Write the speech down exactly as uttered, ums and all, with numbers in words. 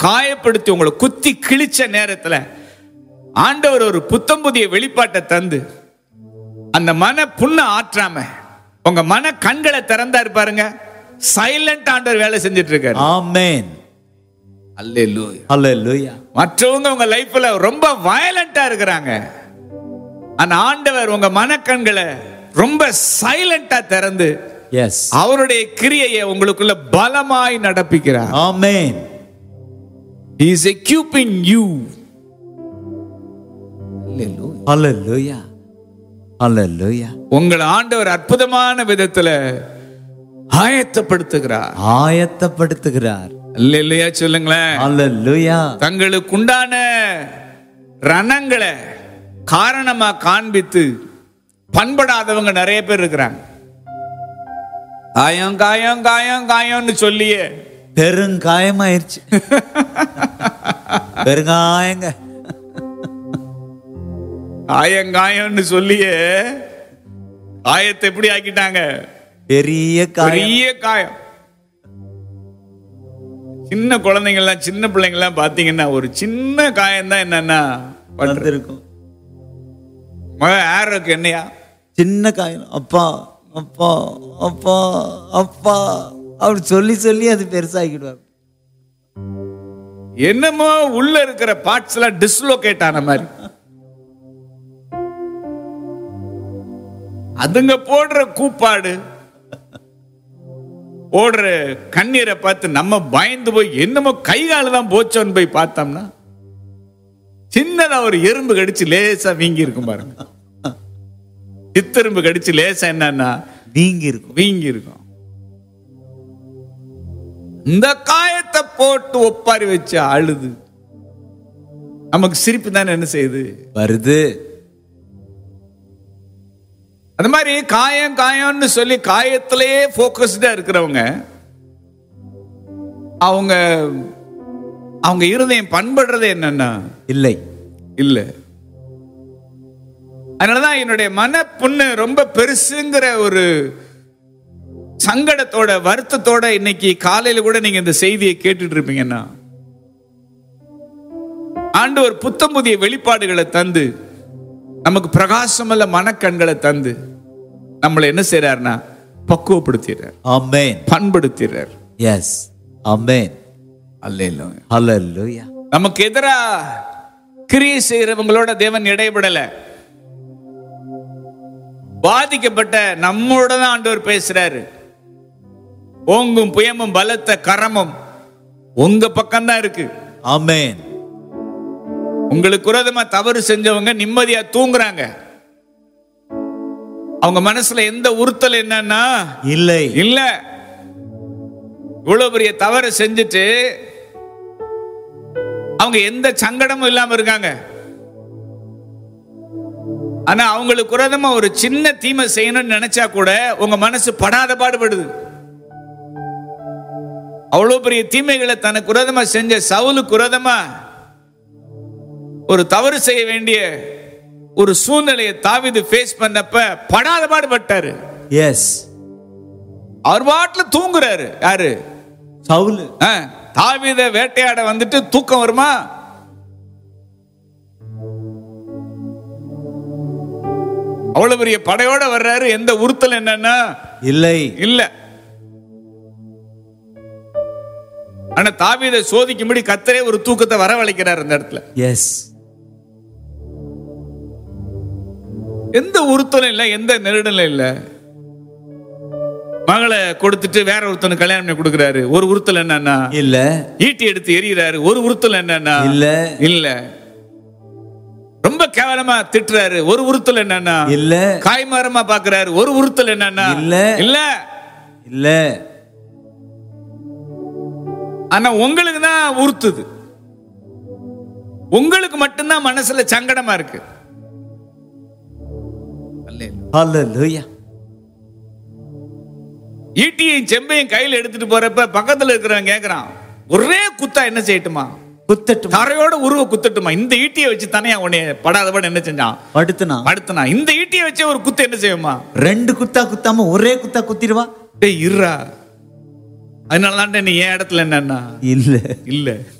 காயப்படுத்தி உங்களை குத்தி கிழிச்ச நேரத்துல ஆண்டவர் ஒரு புத்தம் புதிய வெளிப்பாட்டை தந்து அந்த மன புண்ண ஆற்றாம உங்க மன கண்களை திறந்தாரு பாருங்க. சைலண்ட் ஆண்டவர் வேலை செஞ்சிட்டு இருக்காரு. ஆமென். அல்லேலூயா. அல்லேலூயா. மற்றவங்க உங்க லைஃப்ல ரொம்ப வயலண்டா இருக்கிறாங்க. அந்த ஆண்டவர் உங்க மனக்கண்களை ரொம்ப சைலண்டா திறந்து எஸ் அவருடைய கிரியையை உங்களுக்குள்ள பலமாய் நடப்பிக்கிறார். ஆமென். He is equipping you. Hallelujah. Hallelujah. Hallelujah. உங்களை ஆண்டவர் அற்புதமான விதத்துல ஆயத்தப்படுத்துகிறார். ஆயத்தப்படுத்துகிறார். அல்லேலூயா சொல்லுங்களேன். அல்லேலூயா. தங்களுக்கு உண்டான ரணங்களை காரணமா காண்பித்து பண்படாதவங்க நிறைய பேர் இருக்கிறாங்க. காயம் காயம் காயம் காயம்னு சொல்லியே பெருங்காயமாயிருச்சு. பெருங்காயங்க. காயங்காயம்னு சொல்லியே காயத்தை எப்படி ஆக்கிட்டாங்க? பெரிய பெரிய காயம். சின்ன குழந்தைங்கள்லாம் சின்ன பிள்ளைங்கள்லாம் பாத்தீங்கன்னா ஒரு சின்ன காயம் தான் என்னன்னா வந்திருக்கும். யாருக்கு என்னையா சின்ன காயம். அப்பா அப்பா அப்பா அப்பா அப்படி சொல்லி சொல்லி அது பெருசாகிடுவார். என்னமோ உள்ள இருக்கிற பார்ட்ஸ் எல்லாம் டிஸ்லோகேட் ஆன மாதிரி. அதுங்க போடுற கூப்பாடு போடுற கண்ணீரை பார்த்து நம்ம பயந்து போய் என்னமோ கை கால தான் போச்சோன்னு போய் பார்த்தோம்னா சின்னதா ஒரு எறும்பு கடிச்சு லேசா வீங்கி இருக்கும் பாருங்க. சித்தெரும்பு கடிச்சு லேசா என்னன்னா வீங்கி இருக்கும் வீங்கி இருக்கும். இந்த காயத்தை போட்டு ஒப்பாரி வச்சு அழுது நமக்கு சிரிப்பு தானே என்ன செய்யுது வருது. அந்த மாதிரி காயம் காயம்னு சொல்லி காயத்திலேயே போக்கஸ்டா இருக்கிறவங்க அவங்க அவங்க இருதயம் பண்படுறது என்னன்னா இல்லை இல்ல. அதனாலதான் என்னுடைய மன புண்ணு ரொம்ப பெருசுங்கிற ஒரு சங்கடத்தோட வருத்தத்தோட இன்னைக்கு காலையில கூட நீங்க இந்த செய்தியை கேட்டுட்டு இருப்பீங்கன்னா ஆண்டவர் புத்தம் புதிய வெளிப்பாடுகளை தந்து நமக்கு பிரகாசமல்ல மனக்கண்களை தந்து நம்மளை என்ன செய்யறாருன்னா பக்குவப்படுத்துறார். ஆமென். பண்படுத்துறார். எஸ் ஆமென். அல்லேலூயா. அல்லேலூயா. நமக்கு எதிரா கிரியை செய்யறவங்களோட தேவன் இடைபடல. பாதிக்கப்பட்ட நம்மோட தான் ஆண்டவர் பேசுறாரு. ஓங்கும் புயமும் பலத்த கரமும் உங்க பக்கம் தான் இருக்கு. ஆமென். உங்களுக்கு விரோதமா தவறு செஞ்சவங்க நிம்மதியா தூங்குறாங்க. அவங்க மனசுல எந்த உறுத்தல் என்னன்னா இல்லை இல்ல. இவ்வளவு பெரிய தவறு செஞ்சுட்டு அவங்க எந்த சங்கடமும் இல்லாம இருக்காங்க. ஆனா அவங்களுக்கு விரோதமா ஒரு சின்ன தீமை செய்யணும்னு நினைச்சா கூட உங்க மனசு படாத பாடுபடுது. அவ்வளவு பெரிய தீமைகளை தனக்கு விரோதமா செஞ்ச சவுலுக்கு விரோதமா ஒரு தவறு செய்ய வேண்டிய ஒரு சூழ்நிலையை தாவீது ஃபேஸ் பண்ணப்ப படாத பாடுபட்டாரு. எஸ். அவர் பாட்டுல தூங்குறாரு. யாரு? சவுல். தாவீத வேட்டையாட வந்துட்டு தூக்கம் வருமா? அவ்வளவு பெரிய படையோட வர்றாரு. எந்த உறுத்தல் என்னன்னா இல்லை இல்ல. ஆனா தாவீதை சோதிக்கும்படி கர்த்தரே ஒரு தூக்கத்தை வரவழைக்கிறார் அந்த இடத்துல. எஸ். எந்த உறுத்தலும் இல்ல, எந்த நெருடலும் இல்ல. மகளை கொடுத்துட்டு வேற ஒருத்தனுக்கு கல்யாணம் பண்ணி கொடுக்கிறாரு. ஒரு உறுத்தல் என்னன்னா இல்ல. ஈட்டி எடுத்து எறிகிறாரு. ஒரு உறுத்தல் என்னன்னா இல்ல இல்ல. ரொம்ப கேவலமா திட்டுறாரு. ஒரு உறுத்தல் என்னன்னா இல்ல. காய்மாரமா பாக்குறாரு. ஒரு உறுத்தல் என்னன்னா இல்ல இல்ல இல்ல. ஆனா உங்களுக்கு தான் உறுத்துது. உங்களுக்கு மட்டும்தான் மனசுல சங்கடமா இருக்கு. ஹல்லேலூயா. ஈட்டியையும் செம்பையும் கையில் எடுத்துட்டு போறப்ப பக்கத்துல இருக்கிறவன் கேக்குறான், ஒரே குத்தா என்ன செய்யட்டுமா? குத்தட்டும். தரையோட உருவ குத்தட்டுமா? இந்த ஈட்டியை வச்சு தானே உன்னைய படாதபடி என்ன செஞ்சான்? படுத்துனா படுத்துனா. இந்த ஈட்டியை வச்சு ஒரு குத்து என்ன செய்யுமா? ரெண்டு குத்தா குத்தாம ஒரே குத்தா குத்திடுவா. டேய் இருடா, அதனாலதான் நீ என் இடத்துல என்னன்னா இல்ல இல்ல